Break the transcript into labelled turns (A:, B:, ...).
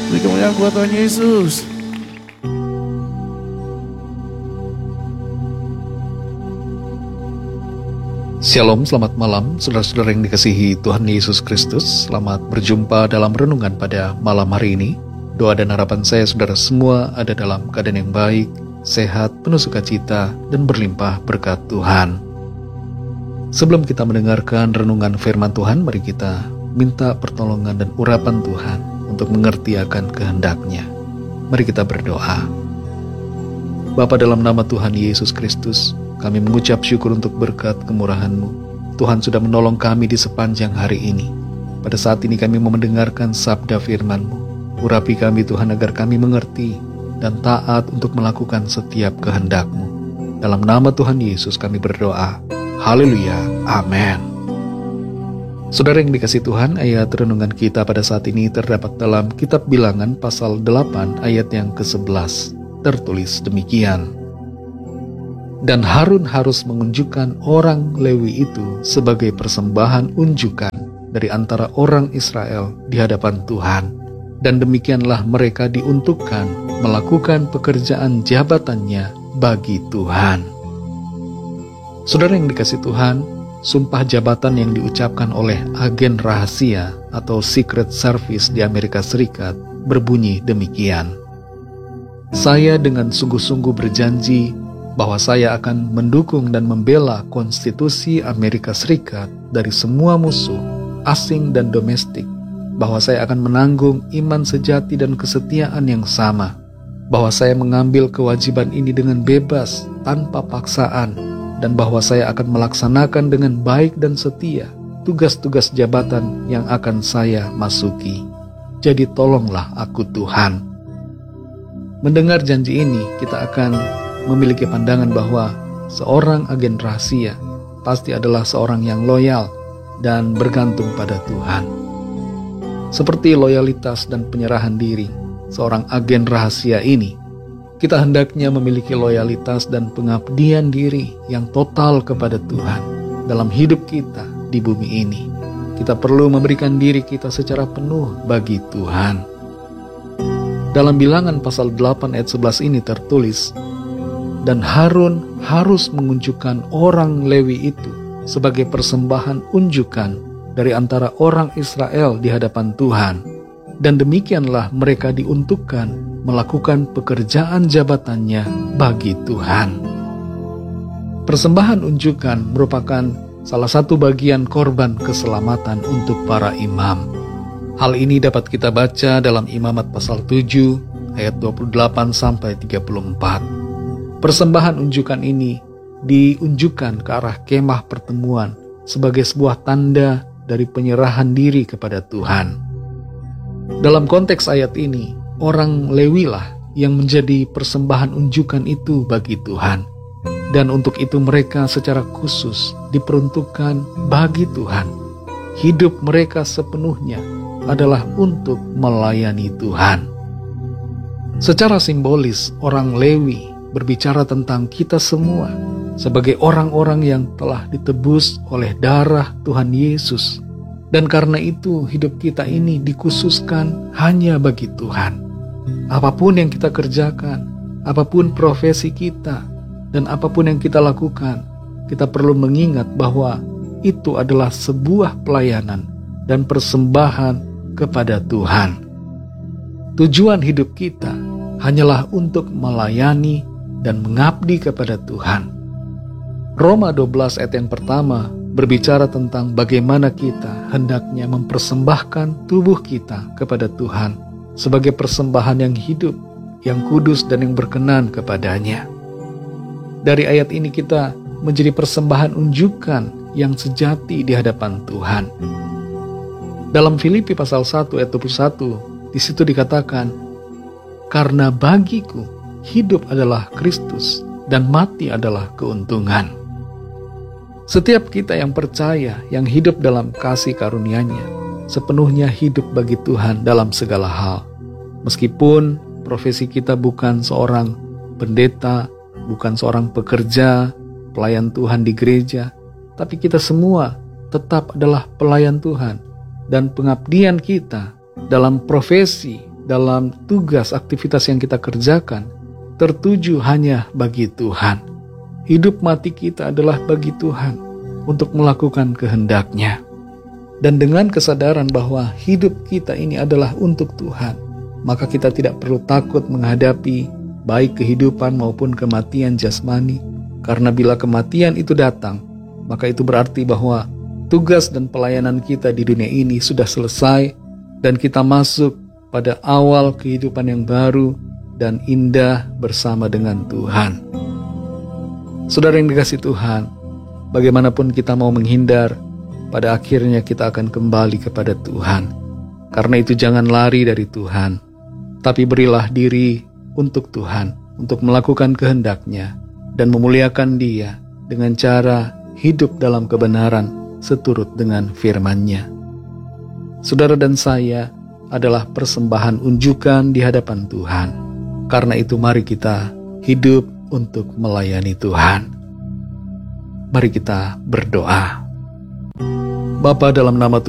A: Beri kemuliaan buat Tuhan Yesus.
B: Shalom, selamat malam saudara-saudara yang dikasihi Tuhan Yesus Kristus. Selamat berjumpa dalam renungan pada malam hari ini. Doa dan harapan saya saudara semua ada dalam keadaan yang baik, sehat, penuh sukacita, dan berlimpah berkat Tuhan. Sebelum kita mendengarkan renungan firman Tuhan, mari kita minta pertolongan dan urapan Tuhan untuk mengerti akan kehendak-Nya. Mari kita berdoa. Bapa, dalam nama Tuhan Yesus Kristus, kami mengucap syukur untuk berkat kemurahan-Mu. Tuhan sudah menolong kami di sepanjang hari ini. Pada saat ini kami mau mendengarkan sabda firman-Mu. Urapi kami Tuhan agar kami mengerti dan taat untuk melakukan setiap kehendak-Mu. Dalam nama Tuhan Yesus kami berdoa. Haleluya. Amin. Saudara yang dikasihi Tuhan, ayat renungan kita pada saat ini terdapat dalam kitab Bilangan pasal 8 ayat yang ke-11. Tertulis demikian. Dan Harun harus menunjukkan orang Lewi itu sebagai persembahan unjukan dari antara orang Israel di hadapan Tuhan. Dan demikianlah mereka diuntukkan melakukan pekerjaan jabatannya bagi Tuhan. Saudara yang dikasihi Tuhan, sumpah jabatan yang diucapkan oleh agen rahasia atau Secret Service di Amerika Serikat berbunyi demikian. Saya dengan sungguh-sungguh berjanji bahwa saya akan mendukung dan membela konstitusi Amerika Serikat dari semua musuh, asing dan domestik, bahwa saya akan menanggung iman sejati dan kesetiaan yang sama, bahwa saya mengambil kewajiban ini dengan bebas, tanpa paksaan, dan bahwa saya akan melaksanakan dengan baik dan setia tugas-tugas jabatan yang akan saya masuki. Jadi tolonglah aku Tuhan. Mendengar janji ini, kita akan memiliki pandangan bahwa seorang agen rahasia pasti adalah seorang yang loyal dan bergantung pada Tuhan. Seperti loyalitas dan penyerahan diri seorang agen rahasia ini, kita hendaknya memiliki loyalitas dan pengabdian diri yang total kepada Tuhan dalam hidup kita di bumi ini. Kita perlu memberikan diri kita secara penuh bagi Tuhan. Dalam Bilangan pasal 8 ayat 11 ini tertulis, dan Harun harus menunjukkan orang Lewi itu sebagai persembahan unjukan dari antara orang Israel di hadapan Tuhan. Dan demikianlah mereka diuntukkan melakukan pekerjaan jabatannya bagi Tuhan. Persembahan unjukan merupakan salah satu bagian korban keselamatan untuk para imam. Hal ini dapat kita baca dalam Imamat pasal 7 ayat 28-34. Persembahan unjukan ini diunjukkan ke arah kemah pertemuan sebagai sebuah tanda dari penyerahan diri kepada Tuhan. Dalam konteks ayat ini, orang Lewi lah yang menjadi persembahan unjukan itu bagi Tuhan. Dan untuk itu mereka secara khusus diperuntukkan bagi Tuhan. Hidup mereka sepenuhnya adalah untuk melayani Tuhan. Secara simbolis, orang Lewi berbicara tentang kita semua sebagai orang-orang yang telah ditebus oleh darah Tuhan Yesus. Dan karena itu hidup kita ini dikhususkan hanya bagi Tuhan. Apapun yang kita kerjakan, apapun profesi kita, dan apapun yang kita lakukan, kita perlu mengingat bahwa itu adalah sebuah pelayanan dan persembahan kepada Tuhan. Tujuan hidup kita hanyalah untuk melayani dan mengabdi kepada Tuhan. Roma 12 ayat yang pertama berbicara tentang bagaimana kita hendaknya mempersembahkan tubuh kita kepada Tuhan sebagai persembahan yang hidup, yang kudus dan yang berkenan kepadanya. Dari ayat ini kita menjadi persembahan unjukan yang sejati di hadapan Tuhan. Dalam Filipi pasal 1 ayat 21, di situ dikatakan, karena bagiku hidup adalah Kristus dan mati adalah keuntungan. Setiap kita yang percaya, yang hidup dalam kasih karunia-Nya, sepenuhnya hidup bagi Tuhan dalam segala hal. Meskipun profesi kita bukan seorang pendeta, bukan seorang pekerja, pelayan Tuhan di gereja, tapi kita semua tetap adalah pelayan Tuhan. Dan pengabdian kita dalam profesi dalam tugas aktivitas yang kita kerjakan tertuju hanya bagi Tuhan. Hidup mati kita adalah bagi Tuhan untuk melakukan kehendak-Nya. Dan dengan kesadaran bahwa hidup kita ini adalah untuk Tuhan, maka kita tidak perlu takut menghadapi baik kehidupan maupun kematian jasmani. Karena bila kematian itu datang, maka itu berarti bahwa tugas dan pelayanan kita di dunia ini sudah selesai dan kita masuk pada awal kehidupan yang baru dan indah bersama dengan Tuhan. Saudara yang dikasihi Tuhan, bagaimanapun kita mau menghindar, pada akhirnya kita akan kembali kepada Tuhan. Karena itu jangan lari dari Tuhan, tapi berilah diri untuk Tuhan, untuk melakukan kehendak-Nya dan memuliakan Dia dengan cara hidup dalam kebenaran seturut dengan firman-Nya. Saudara dan saya adalah persembahan unjukan di hadapan Tuhan. Karena itu mari kita hidup untuk melayani Tuhan. Mari kita berdoa. Bapa, dalam nama Tuhan